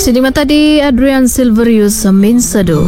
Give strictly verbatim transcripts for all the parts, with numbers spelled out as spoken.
Sinima tadi Adrian Silverius sa Minsado.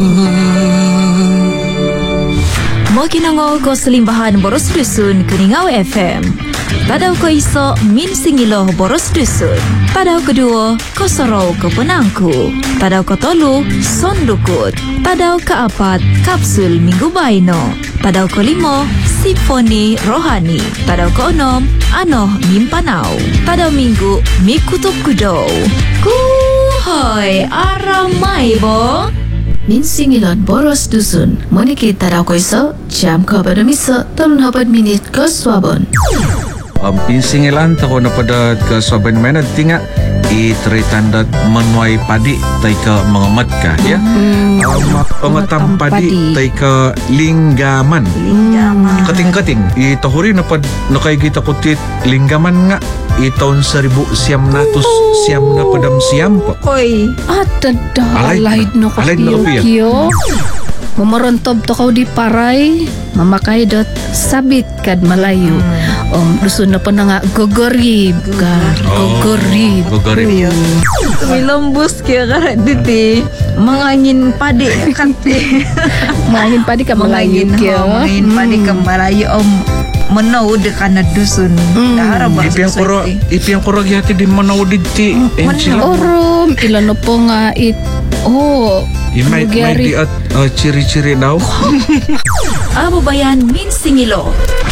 Mo kinangol ko selimbahan boros dusun Kuningau F M. Tadaw ko iso min singilo boros dusun. Tadaw kedua ko sorau ke penangku. Tadaw ko tolu sondukut. Tadaw keempat kapsul minggu baino. Tadaw ko limo simfoni rohani. Tadaw ko enam anoh mimpanau. Tadaw minggu mi kutub kudau. Kuhoy aramai bo. Min singilon boros dusun. Moniki tadaw ko iso jam ko pada miso tolong hapat minit ke swabon. Um, pinsingilan tako na pada ke soben mana tinga itri tanda menuai padi tai ke mengemat ka ya. Hmm. Um, pengetam padi, padi. tai ke linggaman. Linggaman. Keting-keting i tahuri na pad na kay kita kutit linggaman nga i tahun seribu siam natus siam na padam siam po. Koi. Ada dah Alay- alahid no alay no kapiyo. kapiyo. Memerontob to kau di parai, memakai dot sabit kad Melayu. Om dusun na nga gogorib ka. Gogorib. Gogorib. Milembus kira diti mangangin padi kan ti. Mangin padi ka Melayu Mangangin kyo. ho, mangangin padi ka Melayu om menau de kana dusun. Dahara ba Ipi yang kuro, ipi yang kuro yati di manawdid ti Angel. Orom ilan po nga it. Oh. Imay may Magyari. di at uh, ciri-ciri daw. Abo bayan min singilo.